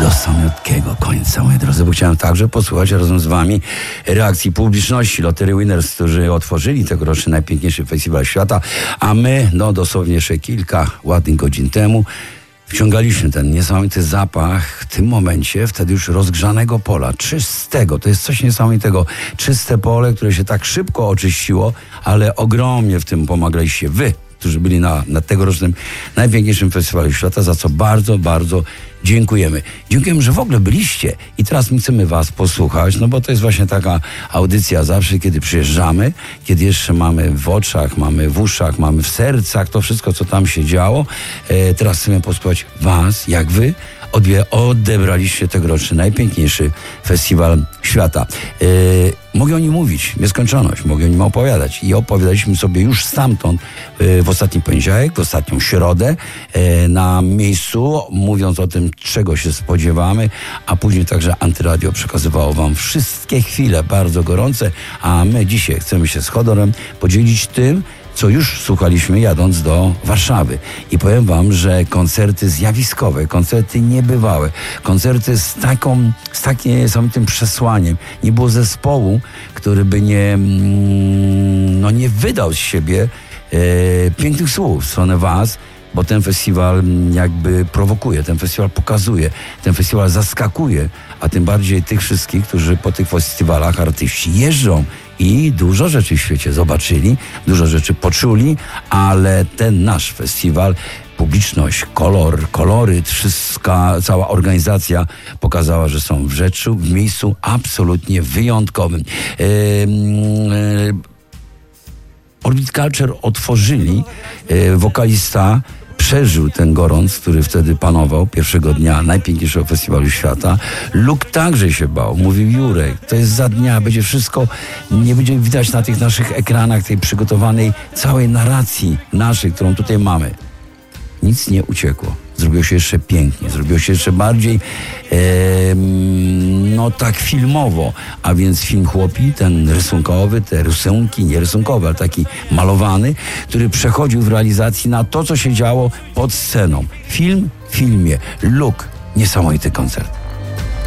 do samiutkiego końca, moi drodzy, bo chciałem także posłuchać razem z wami reakcji publiczności Lottery Winners, którzy otworzyli tegoroczny najpiękniejszy festiwal świata, a my, dosłownie jeszcze kilka ładnych godzin temu wciągaliśmy ten niesamowity zapach w tym momencie, wtedy już rozgrzanego pola, czystego. To jest coś niesamowitego. Czyste pole, które się tak szybko oczyściło, ale ogromnie w tym pomagaliście wy, którzy byli na tegorocznym najpiękniejszym festiwalu świata, za co bardzo, bardzo dziękujemy. Dziękujemy, że w ogóle byliście i teraz my chcemy was posłuchać, bo to jest właśnie taka audycja zawsze, kiedy przyjeżdżamy, kiedy jeszcze mamy w oczach, mamy w uszach, mamy w sercach to wszystko, co tam się działo. Teraz chcemy posłuchać was, jak wy odebraliście tegoroczny najpiękniejszy festiwal świata. Mogę o nim mówić, nieskończoność, mogę o nim opowiadać i opowiadaliśmy sobie już stamtąd w ostatni poniedziałek, w ostatnią środę na miejscu, mówiąc o tym, czego się spodziewamy, a później także Antyradio przekazywało wam wszystkie chwile bardzo gorące, a my dzisiaj chcemy się z Chodorem podzielić tym, co już słuchaliśmy jadąc do Warszawy. I powiem wam, że koncerty zjawiskowe, koncerty niebywałe, koncerty z takim niesamowitym przesłaniem. Nie było zespołu, który by nie wydał z siebie pięknych słów w stronę was, bo ten festiwal jakby prowokuje, ten festiwal pokazuje, ten festiwal zaskakuje, a tym bardziej tych wszystkich, którzy po tych festiwalach artyści jeżdżą i dużo rzeczy w świecie zobaczyli, dużo rzeczy poczuli, ale ten nasz festiwal, publiczność, koloryt, cała organizacja pokazała, że są w miejscu absolutnie wyjątkowym. Orbit Culture otworzyli, wokalista przeżył ten gorąc, który wtedy panował pierwszego dnia najpiękniejszego festiwalu świata. Luke także się bał. Mówił: Jurek, to jest za dnia, będzie wszystko, nie będzie widać na tych naszych ekranach tej przygotowanej całej narracji naszej, którą tutaj mamy. Nic nie uciekło. Zrobiło się jeszcze pięknie, zrobiło się jeszcze bardziej tak filmowo, a więc film chłopi, ten rysunkowy, te rysunki, nie rysunkowe, ale taki malowany, który przechodził w realizacji na to, co się działo pod sceną. Film w filmie. Luke, niesamowity koncert.